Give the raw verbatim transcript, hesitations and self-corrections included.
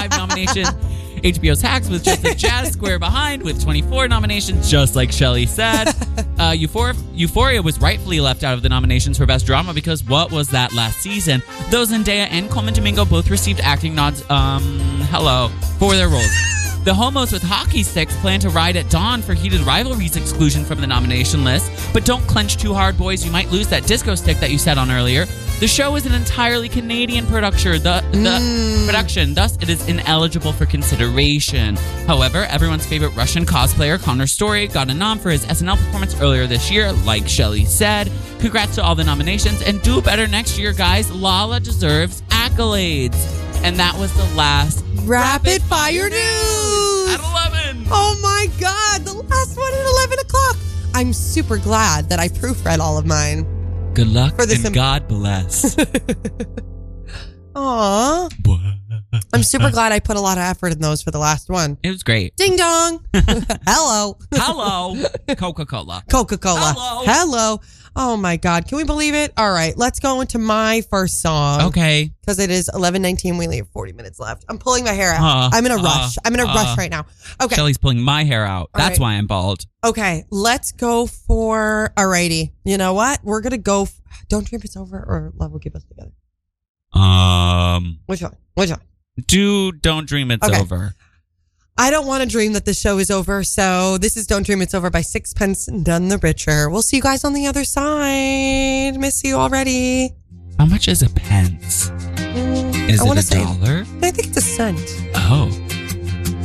twenty-five nominations. H B O's Hacks with just a jazz square behind with twenty-four nominations, just like Shelley said. Uh, Euphoria, Euphoria was rightfully left out of the nominations for Best Drama because what was that last season? Though Zendaya and Colman Domingo both received acting nods, um, hello, for their roles. The homos with hockey sticks plan to ride at dawn for Heated Rivalry's exclusion from the nomination list. But don't clench too hard, boys. You might lose that disco stick that you said on earlier. The show is an entirely Canadian production, the, the mm. production, thus it is ineligible for consideration. However, everyone's favorite Russian cosplayer, Connor Story, got a nom for his S N L performance earlier this year, like Shelley said. Congrats to all the nominations, and do better next year, guys. Lala deserves accolades. And that was the last Rapid Fire News at eleven. Oh my God, the last one at eleven o'clock. I'm super glad that I proofread all of mine. Good luck for this and God bless. Aw. I'm super glad I put a lot of effort in those for the last one. It was great. Ding dong. Hello. Hello. Coca-Cola. Coca-Cola. Hello. Hello. Oh my God. Can we believe it? All right. Let's go into my first song. Okay. Because it is eleven nineteen. We only have forty minutes left. I'm pulling my hair out. Uh, I'm in a uh, rush. I'm in a uh, rush right now. Okay. Shelley's pulling my hair out. All That's right. why I'm bald. Okay. Let's go for, alrighty. You know what? We're going to go, f- Don't Dream It's Over or Love Will Keep Us Together. Um. Which one? Which one? Do Don't Dream It's Okay. Over. I don't want to dream that the show is over, so this is Don't Dream It's Over by Sixpence None the Richer. We'll see you guys on the other side. Miss you already. How much is a pence? Mm, Is I it wanna a say- dollar? I think it's a cent. Oh.